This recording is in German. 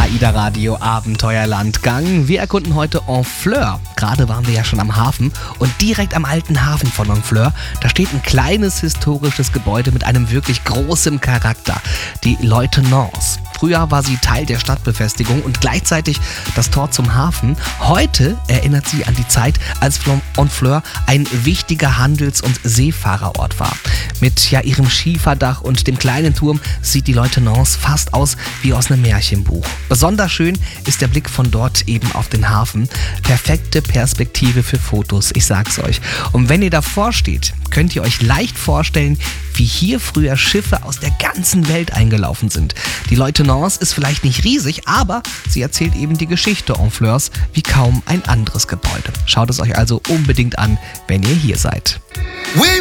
AIDA Radio Abenteuerlandgang. Wir erkunden heute Honfleur. Gerade waren wir ja schon am Hafen und direkt am alten Hafen von Honfleur, da steht ein kleines historisches Gebäude mit einem wirklich großen Charakter, die Leutenance. Früher war sie Teil der Stadtbefestigung und gleichzeitig das Tor zum Hafen. Heute erinnert sie an die Zeit, als Honfleur ein wichtiger Handels- und Seefahrerort war. Mit ihrem Schieferdach und dem kleinen Turm sieht die Leutenance fast aus wie aus einem Märchenbuch. Besonders schön ist der Blick von dort eben auf den Hafen. Perfekte Perspektive für Fotos, ich sag's euch. Und wenn ihr davor steht, könnt ihr euch leicht vorstellen, wie hier früher Schiffe aus der ganzen Welt eingelaufen sind. Die Leutenance ist vielleicht nicht riesig, aber sie erzählt eben die Geschichte Honfleurs wie kaum ein anderes Gebäude. Schaut es euch also unbedingt an, wenn ihr hier seid. We